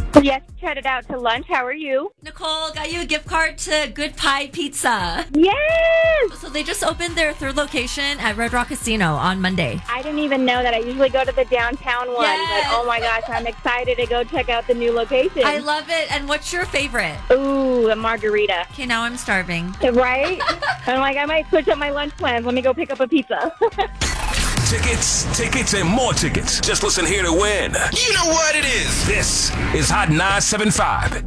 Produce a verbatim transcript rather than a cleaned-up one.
Yes, headed out to lunch. How are you? Nicole, got you a gift card to Good Pie Pizza. Yes! So they just opened their third location at Red Rock Casino on Monday. I didn't even know that. I usually go to the downtown one, Yes. but oh my gosh, I'm excited to go check out the new location. I love it. And what's your favorite? Ooh, a margarita. Okay, now I'm starving. Right? I'm like, I might switch up my lunch plans. Let me go pick up a pizza. Tickets, tickets, and more tickets. Just listen here to win. You know what it is. This is Hot nine seven five.